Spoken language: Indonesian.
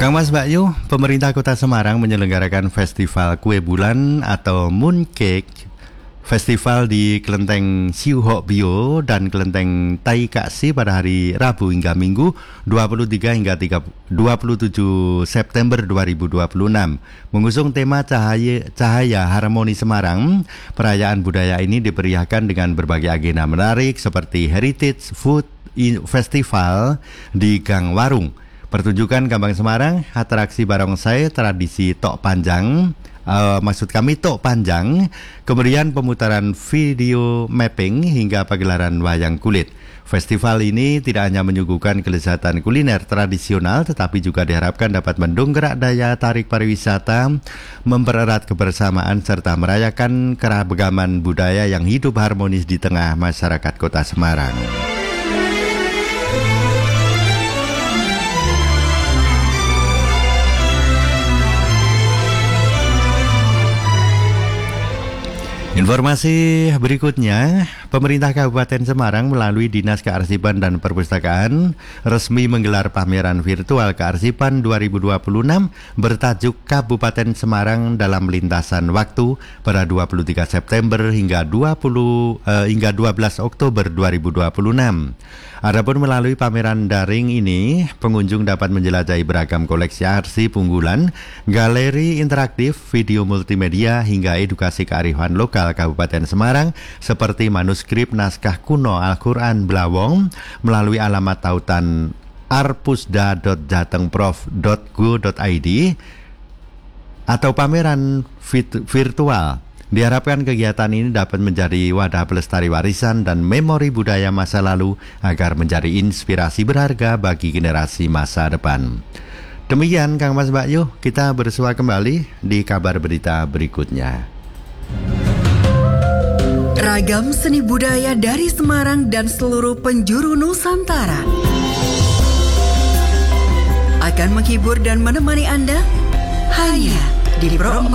Kang Mas Mbak Yu, pemerintah Kota Semarang menyelenggarakan Festival Kue Bulan atau Mooncake Festival di Kelenteng Siuhok Bio dan Kelenteng Tai Kaksi pada hari Rabu hingga Minggu 23 hingga 27 September 2026. Mengusung tema Cahaya Harmoni Semarang, perayaan budaya ini diperiahkan dengan berbagai agenda menarik seperti Heritage Food Festival di Gang Warung, pertunjukan Gambang Semarang, atraksi barongsai, tradisi tok panjang, tok panjang, kemudian pemutaran video mapping hingga pagelaran wayang kulit. Festival ini tidak hanya menyuguhkan kelezatan kuliner tradisional, tetapi juga diharapkan dapat mendongkrak daya tarik pariwisata, mempererat kebersamaan, serta merayakan keragaman budaya yang hidup harmonis di tengah masyarakat Kota Semarang. Informasi berikutnya, pemerintah Kabupaten Semarang melalui Dinas Kearsipan dan Perpustakaan resmi menggelar pameran virtual Kearsipan 2026 bertajuk Kabupaten Semarang dalam Lintasan Waktu pada 23 September hingga 12 Oktober 2026. Adapun melalui pameran daring ini, pengunjung dapat menjelajahi beragam koleksi arsip unggulan, galeri interaktif, video multimedia hingga edukasi kearifan lokal Kabupaten Semarang seperti manuskrip naskah kuno Al-Quran Blawong melalui alamat tautan arpusda.jatengprof.go.id atau pameran virtual. Diharapkan kegiatan ini dapat menjadi wadah pelestari warisan dan memori budaya masa lalu agar menjadi inspirasi berharga bagi generasi masa depan. Demikian Kang Mas Mbak Yu, kita bersua kembali di kabar berita berikutnya. Ragam seni budaya dari Semarang dan seluruh penjuru Nusantara akan menghibur dan menemani Anda hanya di Pro